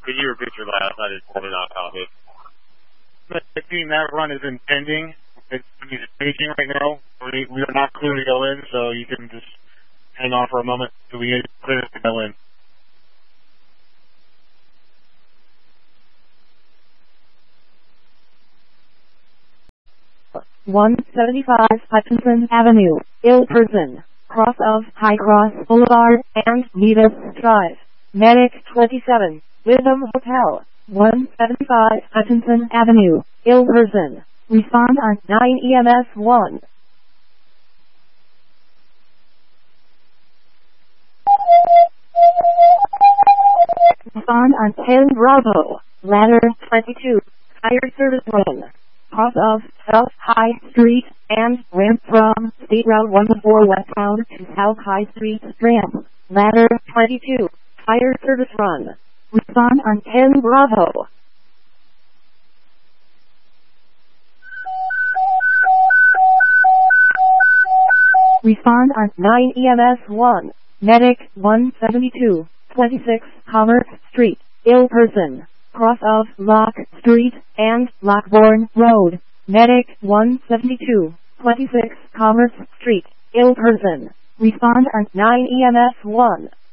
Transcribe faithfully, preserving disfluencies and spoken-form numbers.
Could you repeat your last? I just did not copy. The team, that run is impending. It's staging right now. We, we are not clear to go in, so you can just hang on for a moment till we get clear to go in. one seventy-five Hutchinson Avenue, Ilperson, cross of High Cross Boulevard and Meadows Drive. Medic twenty-seven, Witham Hotel, one seventy-five Hutchinson Avenue, Ilperson. Respond on nine E M S one. Respond on ten Bravo, ladder twenty-two, fire service run. Cross of South High Street and ramp from State Route one four westbound to South High Street ramp. Ladder twenty-two, fire service run. Respond on ten Bravo. Respond on nine E M S one. Medic one seventy-two, twenty-six Commerce Street, Ilperson. Cross of Lock Street and Lockbourne Road. Medic one seventy-two, twenty-six Commerce Street, Ilperson. Respond on nine E M S one.